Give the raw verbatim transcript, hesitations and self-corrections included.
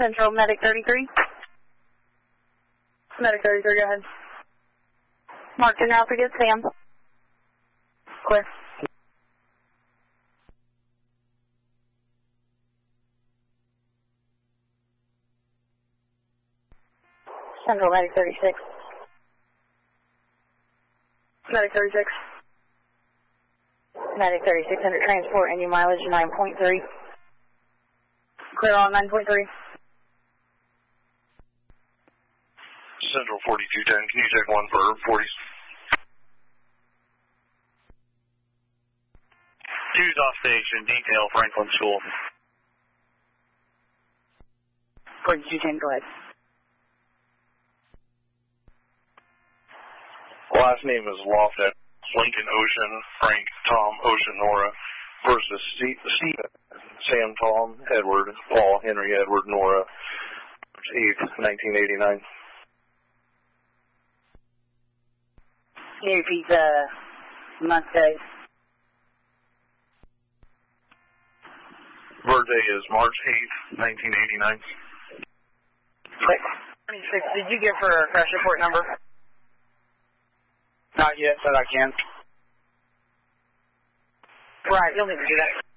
Central, Medic thirty-three. Medic thirty-three, go ahead. Mark in now, forget Sam. Clear. Central, Medic thirty-six. Medic thirty-six. Medic thirty-six, under transport, and your mileage nine point three. Clear on nine point three. Central forty-two ten, can you take one for forty? Two's off station, detail Franklin School. forty-two ten, go ahead. Last name is Loftet, Lincoln Ocean, Frank, Tom, Ocean, Nora, versus Steve, Sam, Tom, Edward, Paul, Henry, Edward, Nora, eighth, nineteen eighty-nine. Can you repeat the month day? Birthday is March eighth, nineteen eighty-nine. Quick. twenty-six, did you give her a crash report number? Not yet, but I can. Right, you'll need to do that.